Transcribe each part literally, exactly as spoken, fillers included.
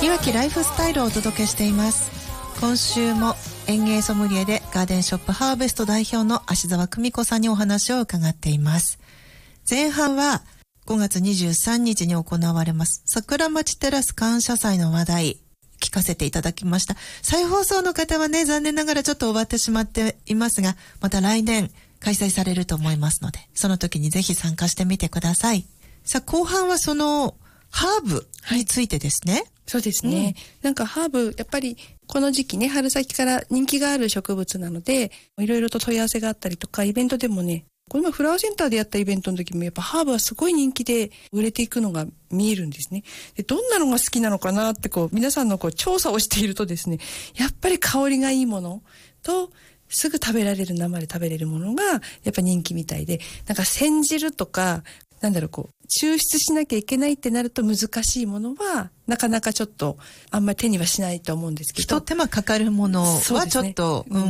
岩木ライフスタイルをお届けしています。今週も園芸ソムリエでガーデンショップハーベスト代表の芦澤久美子さんにお話を伺っています。前半はごがつにじゅうさんにちに行われます桜町テラス感謝祭の話題聞かせていただきました。再放送の方はね、残念ながらちょっと終わってしまっていますが、また来年開催されると思いますので、その時にぜひ参加してみてください。さあ後半はそのハーブについてですね。 はい、そうですね、うん、なんかハーブやっぱりこの時期ね、春先から人気がある植物なので、いろいろと問い合わせがあったりとか、イベントでもね、この前フラワーセンターでやったイベントの時もやっぱハーブはすごい人気で売れていくのが見えるんですね。で、どんなのが好きなのかなってこう皆さんのこう調査をしているとですね、やっぱり香りがいいものとすぐ食べられる、生で食べれるものがやっぱ人気みたいで、なんか煎じるとかなんだろう、こう抽出しなきゃいけないってなると難しいものはなかなかちょっとあんまり手にはしないと思うんですけど、 一手間かかるものはちょっと、う、ね、うん、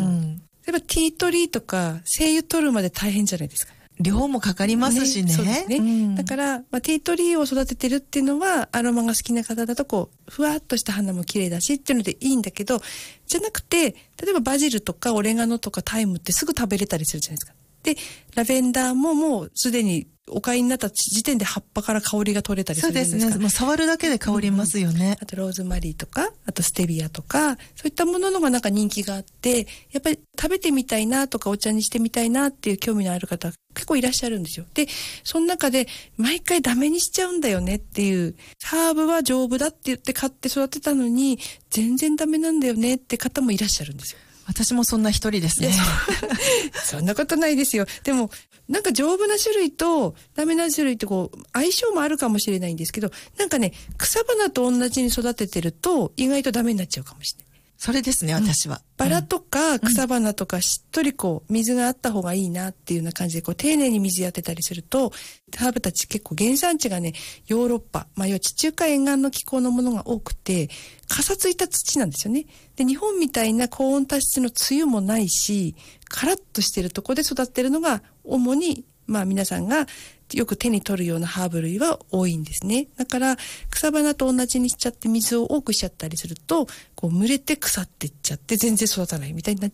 例えばティートリーとか精油取るまで大変じゃないですか。 量もかかりますしね。 ね、そうですね、うん、だから、まあ、ティートリーを育ててるっていうのはアロマが好きな方だとこうふわっとした花も綺麗だしっていうのでいいんだけど、じゃなくて例えばバジルとかオレガノとかタイムってすぐ食べれたりするじゃないですか。でラベンダーももうすでにお買いになった時点で葉っぱから香りが取れたりするじゃないですか。 そうですね。もう触るだけで香りますよね、うん、 あとローズマリーとか、あとステビアとか、そういったもののがなんか人気があって、やっぱり食べてみたいなとかお茶にしてみたいなっていう興味のある方結構いらっしゃるんですよ。で、その中で毎回ダメにしちゃうんだよねっていう、ハーブは丈夫だって言って買って育てたのに全然ダメなんだよねって方もいらっしゃるんですよ。 私もそんな一人ですね。 そんなことないですよ。でもなんか丈夫な種類とダメな種類ってこう相性もあるかもしれないんですけど、なんかね、草花と同じに育ててると意外とダメになっちゃうかもしれない。 それですね、私は、うん、 バラとか草花とかしっとりこう水があった方がいいなっていうような感じでこう丁寧に水やってたりすると、ハーブたち結構原産地がね、ヨーロッパ、まあ要は地中海沿岸の気候のものが多くてかさついた土なんですよね。で、日本みたいな高温多湿の梅雨もないし、カラッとしてるところで育ってるのが主にまあ皆さんがよく手に取るようなハーブ類は多いんですね。だから草花と同じにしちゃって水を多くしちゃったりするとこう蒸れて腐っていっちゃって全然育たないみたいになっ